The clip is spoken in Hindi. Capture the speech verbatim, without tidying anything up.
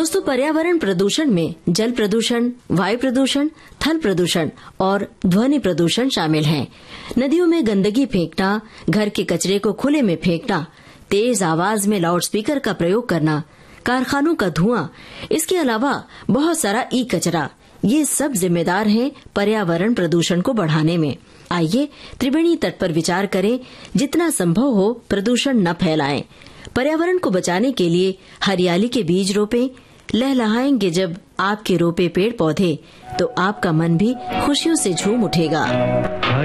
दोस्तों, पर्यावरण प्रदूषण में जल प्रदूषण, वायु प्रदूषण, थल प्रदूषण और ध्वनि प्रदूषण शामिल हैं। नदियों में गंदगी फेंकना, घर के कचरे को खुले में फेंकना, तेज आवाज में लाउडस्पीकर का प्रयोग करना, कारखानों का धुआं, इसके अलावा बहुत सारा ई कचरा, ये सब जिम्मेदार हैं पर्यावरण प्रदूषण को बढ़ाने में। आइए त्रिवेणी तट पर विचार करें, जितना संभव हो प्रदूषण न फैलाएं। पर्यावरण को बचाने के लिए हरियाली के बीज रोपें। लहलहाएंगे जब आपके रोपे पेड़ पौधे, तो आपका मन भी खुशियों से झूम उठेगा।